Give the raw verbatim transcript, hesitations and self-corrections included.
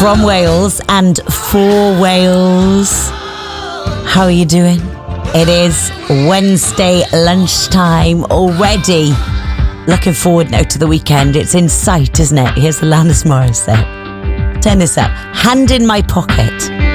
from Wales and for Wales. How are you doing? It is Wednesday lunchtime already. Looking forward now to the weekend. It's in sight, isn't it? Here's the Alanis Morissette. Turn this up. Hand in my pocket.